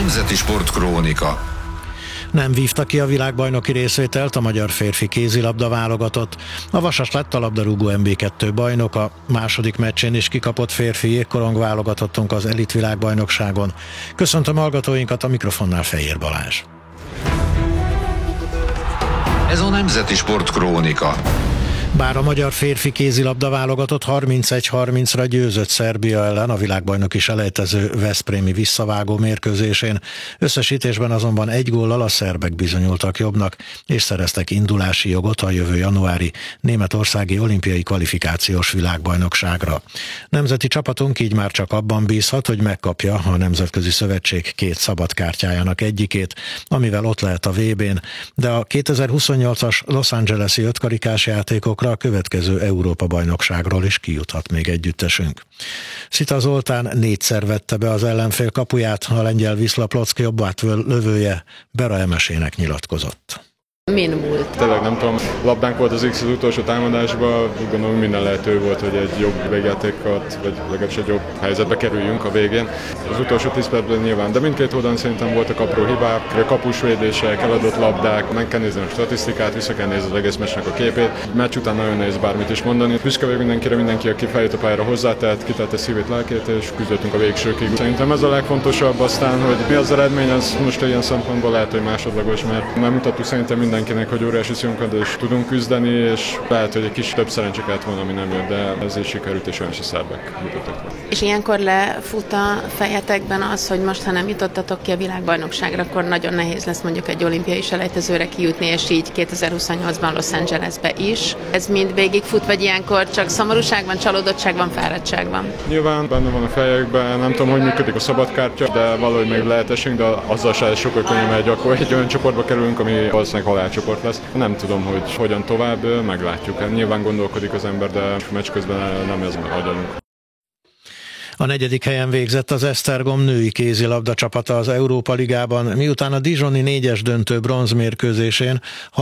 Nemzeti Sportkrónika. Nem vívta ki a világbajnoki részvételt a magyar férfi kézilabda válogatott. A Vasas lett a labdarúgó MB2 bajnoka, második meccsén is kikapott férfi jégkorong válogatottunk az elit világbajnokságon. Köszöntöm hallgatóinkat, a mikrofonnál Fejér Balázs. Ez a Nemzeti Sportkrónika. Bár a magyar férfi kézilabda válogatott 31-30-ra győzött Szerbia ellen a világbajnoki selejtező veszprémi visszavágó mérkőzésén, összesítésben azonban egy góllal a szerbek bizonyultak jobbnak, és szereztek indulási jogot a jövő januári németországi olimpiai kvalifikációs világbajnokságra. Nemzeti csapatunk így már csak abban bízhat, hogy megkapja a Nemzetközi Szövetség két szabadkártyájának egyikét, amivel ott lehet a VB-n, de a 2028-as Los Angeles-i ötkarikás játékokra a következő Európa-bajnokságról is kijuthat még együttesünk. Szita Zoltán 4-szer vette be az ellenfél kapuját, a lengyel Wisla Plock jobb átlövője Bera Emesének nyilatkozott. Min múlt? Tényleg nem tudom, labdánk volt az X az utolsó támadásban, úgy gondolom minden lehető volt, hogy egy jobb végjátékat, vagy legalábbis egy jobb helyzetbe kerüljünk a végén. Az utolsó 10 percben nyilván, de mindkét oldalon szerintem voltak apró hibák, kapusvédések, eladott labdák, meg kell nézni a statisztikát, vissza kell nézni az egész meccsnek a képét. Meccs után nagyon nehéz bármit is mondani. Büszke vagyok mindenki, aki feljött a pályára hozzátett, kitette szívét, lelkét, és küzdöttünk a végsőkig. Szerintem ez a legfontosabb, aztán, hogy mi az eredmény, az most ilyen szempontból lehet, hogy másodlagos, mert nem mutattuk szerintem mindenkinek, hogy óriási színunkat és tudunk küzdeni, és lehet, hogy egy kis több szerencsék lett volna, ami nem jött, de ez is sikerült, és olyan is a szerbek mutattak. És ilyenkor lefut a fejetekben az, hogy most, ha nem jutottatok ki a világbajnokságra, akkor nagyon nehéz lesz mondjuk egy olimpiai selejtezőre kijutni, és így 2028-ban Los Angelesbe is. Ez mind végigfut, vagy ilyenkor csak szomorúság van, csalódottság van, fáradtság van? Nyilván benne van a fejekben, nem tudom, hogy működik a szabadkártya, de valahogy még lehet esünk, de azzal se sokkal könnyű megy, akkor egy olyan csoportba kerülünk, ami valószínűleg halálcsoport lesz. Nem tudom, hogy hogyan tovább, meglátjuk. Nyilván gondolkodik az ember, de meccs közben nem ez agyalunk. A 4. helyen végzett az Esztergom női kézilabda csapata az Európa Ligában, miután a dijoni 4-es döntő bronzmérkőzésén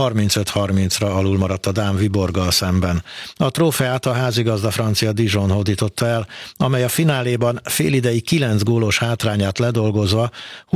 35-30-ra alul maradt a dán Viborggal szemben. A trófeát a házigazda francia Dijon hódította el, amely a fináléban félidei 9 gólos hátrányát ledolgozva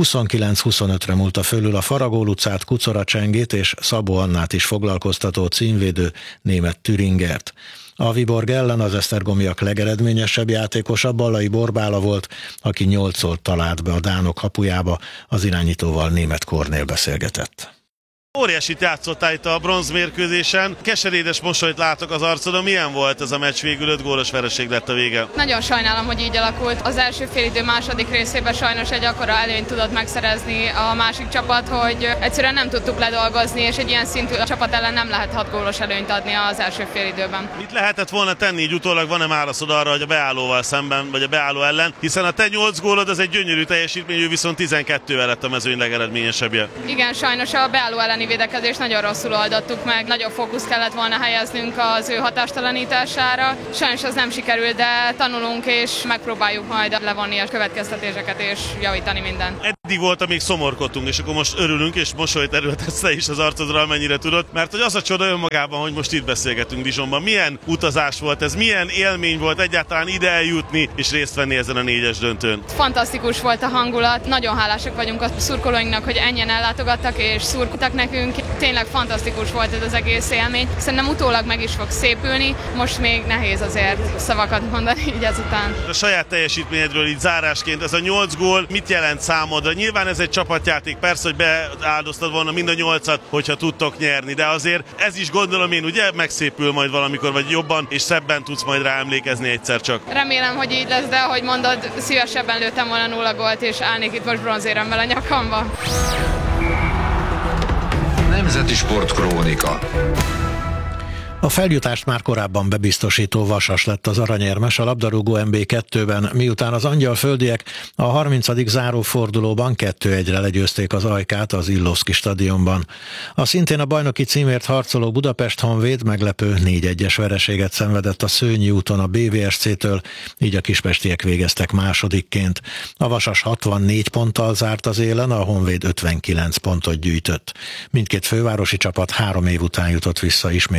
29-25-re múlta fölül a Faragó utcát, Kucora Csengét és Szabó Annát is foglalkoztató címvédő német Thüringert. A Viborg ellen az esztergomiak legeredményesebb játékosa Ballai Borbála volt, aki 8-szor talált be a dánok kapujába, az irányítóval Németh Kornél beszélgetett. Óriásit játszottál itt a bronzmérkőzésen, keserédes mosolyt látok az arcodon, milyen volt ez a meccs, végül 5 gólos vereség lett a vége? Nagyon sajnálom, hogy így alakult. Az első félidő második részében sajnos egy akkora előnyt tudott megszerezni a másik csapat, hogy egyszerűen nem tudtuk ledolgozni, és egy ilyen szintű csapat ellen nem lehet 6 gólos előnyt adni az első félidőben. Mit lehetett volna tenni, így utólag van-e válaszod arra, hogy a beállóval szemben, vagy a beálló ellen, hiszen a te 8 gólod az egy gyönyörű teljesítmény, ő viszont 12-vel lett a mezőny legeredményesebbje. Igen, sajnos a beálló elleni védekezést nagyon rosszul oldottuk meg, nagyobb fókusz kellett volna helyeznünk az ő hatástalanítására. Sajnos az nem sikerült, de tanulunk és megpróbáljuk majd levonni a következtetéseket és javítani mindent. Eddig volt, amíg szomorkodtunk, és akkor most örülünk, és mosolyt erőltetsz te is az arcodra, amennyire tudod, mert hogy az a csoda önmagában, hogy most itt beszélgetünk Dijonban. Milyen utazás volt ez, milyen élmény volt egyáltalán ide eljutni és részt venni ezen a 4-es döntőn? Fantasztikus volt a hangulat, nagyon hálásak vagyunk a szurkolóinknak, hogy ennyien ellátogattak és szurkoltak nekünk. Tényleg fantasztikus volt ez az egész élmény. Szerintem utólag meg is fog szépülni, most még nehéz azért szavakat mondani így ezután. A saját teljesítményedről így zárásként ez a 8 gól mit jelent számodra? Nyilván ez egy csapatjáték, persze, hogy beáldoztad volna mind a 8-at, hogyha tudtok nyerni, de azért ez is gondolom én ugye megszépül majd valamikor, vagy jobban és szebben tudsz majd rá emlékezni egyszer csak. Remélem, hogy így lesz, de ahogy mondod, szívesebben lőttem volna 0 gólt, és állnék itt most bronzéremmel a nyakamba. Nemzeti Sportkrónika. A feljutást már korábban bebiztosító Vasas lett az aranyérmes a labdarúgó MB2-ben, miután az angyalföldiek a 30. zárófordulóban 2-1-re legyőzték az Ajkát az Illovszki stadionban. A szintén a bajnoki címért harcoló Budapest Honvéd meglepő 4-1-es vereséget szenvedett a Szőnyi úton a BVSC-től, így a kispestiek végeztek másodikként. A Vasas 64 ponttal zárt az élen, a Honvéd 59 pontot gyűjtött. Mindkét fővárosi csapat 3 év után jutott vissza ismét az élvonalba.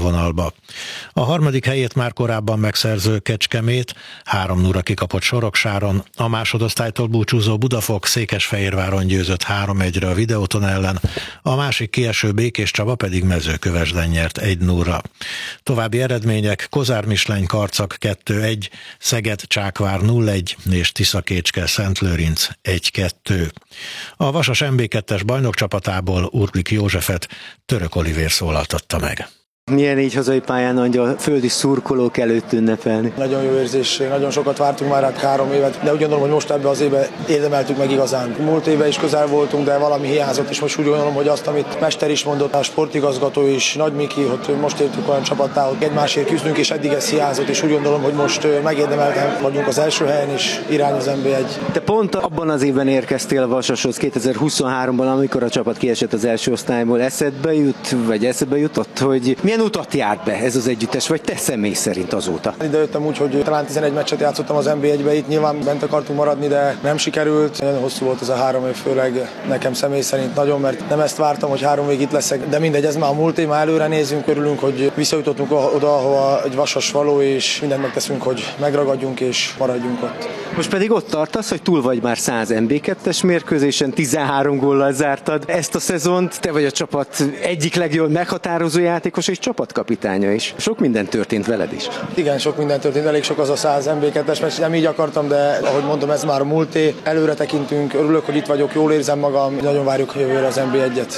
élvonalba. A harmadik helyét már korábban megszerző Kecskemét 3-0-ra kikapott Soroksáron, a másodosztálytól búcsúzó Budafok Székesfehérváron győzött 3-1-re a Videóton ellen, a másik kieső Békéscsaba pedig Mezőkövesden nyert 1-0-ra. További eredmények: Kozár-Misleny Karcag 2-1, Szeged-Csákvár 0-1 és Tiszakécske Szentlőrinc 1-2. A Vasas MB2-es bajnokcsapatából Urlik Józsefet Török Olivér szólaltatta meg. Milyen így hazai pályán a földi szurkolók előtt ünnepelni? Nagyon jó érzés, nagyon sokat vártunk már 3 évet, de úgy gondolom, hogy most ebbe az évben érdemeltük meg igazán. Múlt évben is közel voltunk, de valami hiányzott, és most úgy gondolom, hogy azt, amit Mester is mondott, a sportigazgató is, Nagy Miki, hogy most értük olyan csapattá, hogy egymásért küzdünk, és eddig ez hiányzott, és úgy gondolom, hogy most megérdemelten vagyunk az első helyen, és irány az NB1. Te pont abban az évben érkeztél Vasashoz, 2023-ban, amikor a csapat kiesett az első osztályból. Eszedbe jutott, hogy milyen utat járt be ez az együttes, vagy te személy szerint azóta? Ide jöttem úgy, hogy talán 11 meccset játszottam az NB1-be, itt nyilván bent akartunk maradni, de nem sikerült. Nagyon hosszú volt ez a 3 év, főleg nekem személy szerint nagyon, mert nem ezt vártam, hogy 3 évig itt leszek, de mindegy, ez már a múlt év, már előre nézünk, örülünk, hogy visszajutottunk oda, ahova egy Vasas való, és mindent megteszünk, hogy megragadjunk és maradjunk ott. Most pedig ott tartasz, hogy túl vagy már 100 NB2-es mérkőzésen, 13 góllal zártad ezt a szezont, te vagy a csapat egyik legjobb meghatározó játékos és csapatkapitánya is. Sok minden történt veled is. Igen, sok minden történt, elég sok az a 100 NB2-es meccs, nem így akartam, de ahogy mondom, ez már a múlté, előre tekintünk, örülök, hogy itt vagyok, jól érzem magam, nagyon várjuk jövőre az NB1-et.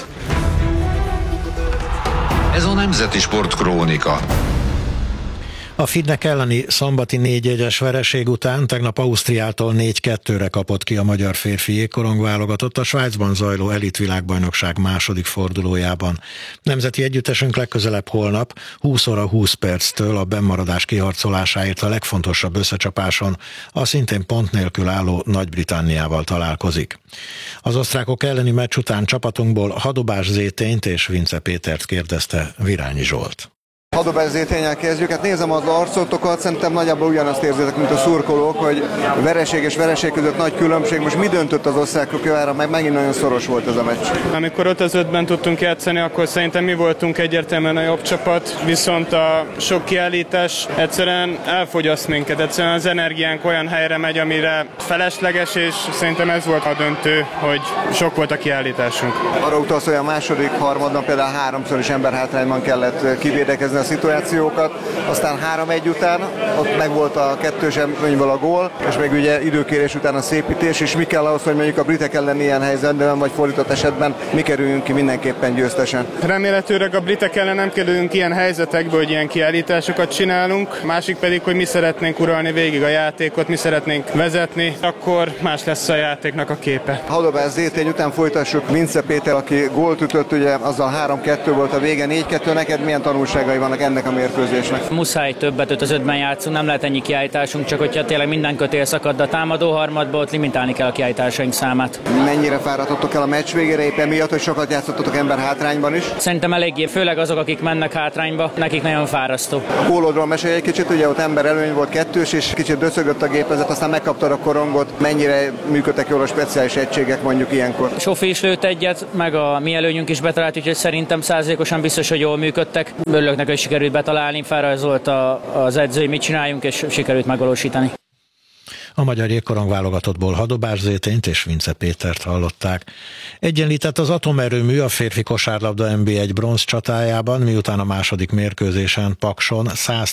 Ez a Nemzeti Sport Krónika. A finnek elleni szombati 4-1-es vereség után tegnap Ausztriától 4-2-re kapott ki a magyar férfi jégkorong válogatott a Svájcban zajló elitvilágbajnokság második fordulójában. Nemzeti együttesünk legközelebb holnap 20 óra 20 perctől a bennmaradás kiharcolásáért a legfontosabb összecsapáson a szintén pont nélkül álló Nagy-Britanniával találkozik. Az osztrákok elleni meccs után csapatunkból Hadobás Zétényt és Vince Pétert kérdezte Virányi Zsolt. Hadobás Zétényel kezdjük. Hát nézem az arcotokat, szerintem nagyjából ugyanazt érzitek, mint a szurkolók, hogy vereség és vereség között nagy különbség. Most mi döntött az osztrákok javára, meg megint nagyon szoros volt ez a meccs? Amikor 5-5-ben tudtunk játszani, akkor szerintem mi voltunk egyértelműen a jobb csapat, viszont a sok kiállítás egyszerűen elfogyaszt minket. Egyszerűen az energiánk olyan helyre megy, amire felesleges, és szerintem ez volt a döntő, hogy sok volt a kiállításunk. Arra utalsz, hogy a második harmadban például 3-szor is emberhátrányban kellett kivédekezni a szituációkat, aztán 3-1 után ott meg volt a 2-es előnyből a gól, és még ugye időkérés után a szépítés, és mi kell ahhoz, hogy mondjuk a britek ellen ilyen helyzetben, vagy fordított esetben mi kerüljünk ki mindenképpen győztesen. Remélhetőleg a britek ellen nem kerülünk ilyen helyzetekbe, hogy ilyen kiállításokat csinálunk, másik pedig, hogy mi szeretnénk uralni végig a játékot, mi szeretnénk vezetni, akkor más lesz a játéknak a képe. Hadobás Zétény után folytassuk Vince Péter, aki gólt ütött, ugye azzal 3-2 volt a vége, 4-2, neked milyen tanulságai vannak ennek a mérkőzésnek? Muszáj többet 5-5-ben játszunk, nem lehet ennyi kiállításunk, csak hogyha tényleg minden kötél szakad, a támadó harmadból ott limitálni kell a kiállításaink számát. Mennyire fáradtatok el a meccs végére, éppen miatt, hogy sokat játszottatok ember hátrányban is? Szerintem eléggé, főleg azok, akik mennek hátrányba, nekik nagyon fárasztó. A gólodról mesélj egy kicsit, ugye ott ember előny volt 2-s, és kicsit döcögött a gépezet, aztán megkaptad a korongot. Mennyire működtek jól a speciális egységek mondjuk ilyenkor? Sofi is lőtt egyet, meg a mi előnyünk is betalált, úgyhogy szerintem 100%-osan biztos, hogy jól működtek. Örülök neki, hogy sikerült betalálni, felrajzolt az edzői, mit csináljunk, és sikerült megvalósítani. A magyar jégkorong válogatottból Hadobás Zétényt és Vince Pétert hallották. Egyenlített az atomerőmű a férfi kosárlabda NB1 bronz csatájában, miután a második mérkőzésen Pakson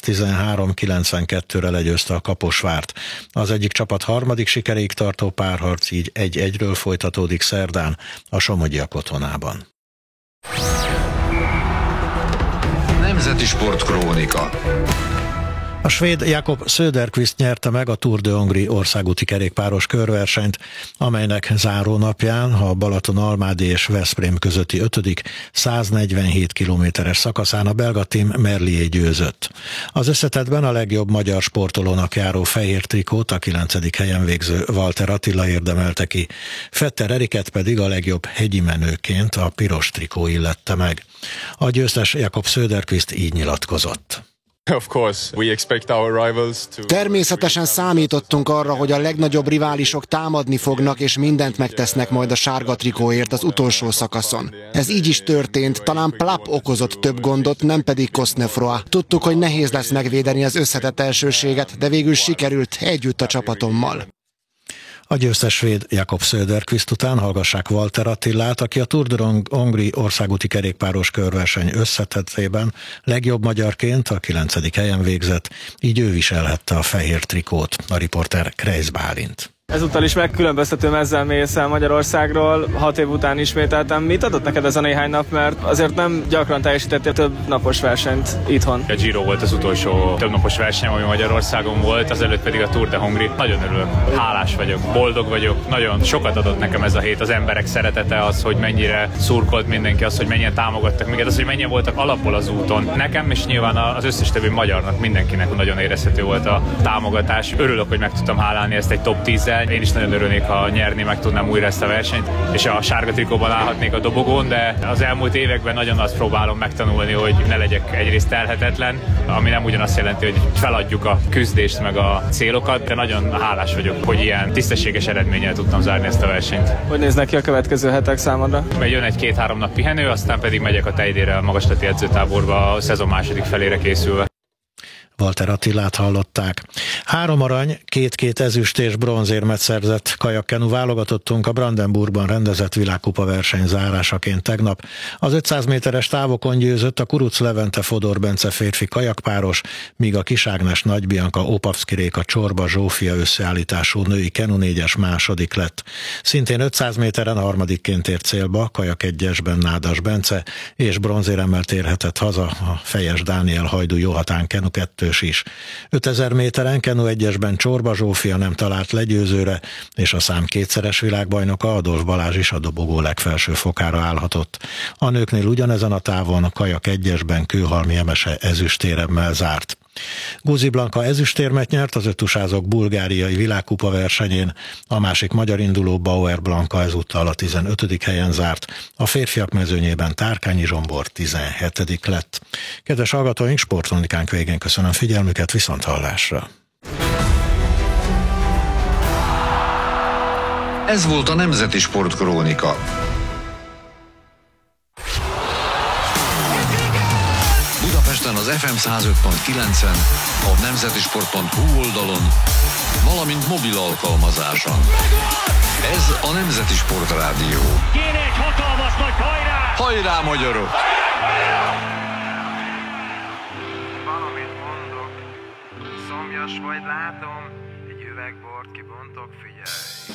113-92-re legyőzte a Kaposvárt. Az egyik csapat harmadik sikeréig tartó párharc így 1-1-ről folytatódik szerdán a somogyiak otthonában. Nemzeti Sport Krónika. A svéd Jakob Söderqvist nyerte meg a Tour de Hongrie országúti kerékpáros körversenyt, amelynek zárónapján a Balaton-Almádi és Veszprém közötti 5., 147 kilométeres szakaszán a belga Tim Merlier győzött. Az összetettben a legjobb magyar sportolónak járó fehér trikót a 9. helyen végző Walter Attila érdemelte ki, Fetter Eriket pedig a legjobb hegyi menőként a piros trikó illette meg. A győztes Jakob Söderqvist így nyilatkozott. Természetesen számítottunk arra, hogy a legnagyobb riválisok támadni fognak, és mindent megtesznek majd a sárga trikóért az utolsó szakaszon. Ez így is történt, talán Plap okozott több gondot, nem pedig Cosnefroy. Tudtuk, hogy nehéz lesz megvédeni az összetett elsőséget, de végül sikerült együtt a csapatommal. A győztes svéd Jakob Söderqvist után hallgassák Walter Attilát, aki a Tour de Hongrie országúti kerékpáros körverseny összetettében legjobb magyarként a 9. helyen végzett, így ő viselhette a fehér trikót. A riporter Kreisz Bálint. Ezúttal is megkülönböztetően ezzel mész el Magyarországról, 6 év után ismételtem. Mit adott neked ez a néhány nap, mert azért nem gyakran teljesítettél több napos versenyt itthon? A Giro volt az utolsó több napos verseny, ami Magyarországon volt, azelőtt pedig a Tour de Hongrie. Nagyon örülök, hálás vagyok, boldog vagyok, nagyon sokat adott nekem ez a hét, az emberek szeretete, az, hogy mennyire szurkolt mindenki, az, hogy mennyien támogattak minket, az, hogy mennyien voltak alapból az úton. Nekem és nyilván az összes többi magyarnak, mindenkinek nagyon érezhető volt a támogatás. Örülök, hogy meg tudtam hálálni ezt egy top 10-zel. Én is nagyon örülnék, ha nyerni meg tudnám újra ezt a versenyt, és a sárga trikóban állhatnék a dobogón, de az elmúlt években nagyon azt próbálom megtanulni, hogy ne legyek egyrészt telhetetlen, ami nem ugyanazt jelenti, hogy feladjuk a küzdést meg a célokat, de nagyon hálás vagyok, hogy ilyen tisztességes eredménnyel tudtam zárni ezt a versenyt. Hogy néznek ki a következő hetek számodra? Jön egy 2-3 nap pihenő, aztán pedig megyek a Tejdére, a magaslati edzőtáborba a szezon második felére készülve. Walter Attilát hallották. 3 arany, 2 ezüst és bronzérmet szerzett kajakkenu válogatottunk a Brandenburgban rendezett világkupa verseny zárásaként tegnap. Az 500 méteres távokon győzött a Kuruc Levente Fodor Bence férfi kajakpáros, míg a Kiságnes Nagy Bianca Opavszki Réka Csorba Zsófia összeállítású női kenu 4-es második lett. Szintén 500 méteren harmadikként ért célba kajak 1-esben Nádas Bence, és bronzéremmel térhetett haza a Fejes Dániel Hajdú Jóhatán kenu 2 is. 5000 méteren kenu 1-esben Csorba Zsófia nem talált legyőzőre, és a szám 2-szeres világbajnoka Adolf Balázs is a dobogó legfelső fokára állhatott. A nőknél ugyanezen a távon a kajak 1-esben Kőhalmi Emese ezüstéremmel zárt. Guzi Blanka ezüstérmet nyert az ötusázók bulgáriai világkupa versenyén, a másik magyar induló Bauer Blanka ezúttal a 15. helyen zárt, a férfiak mezőnyében Tárkányi Zsombor 17. lett. Kedves hallgatóink, sportkronikánk végén köszönöm figyelmüket, viszonthallásra! Ez volt a Nemzeti Sportkrónika. Budapesten az FM 105.9-en, a nemzetisport.hu oldalon, valamint mobil alkalmazáson. Ez a Nemzeti Sportrádió. Kéne egy hatalmas nagy hajrá! Hajrá, magyarok! Valamit mondok, szomjas vagy látom, egy üveg bort kibontok, figyelj!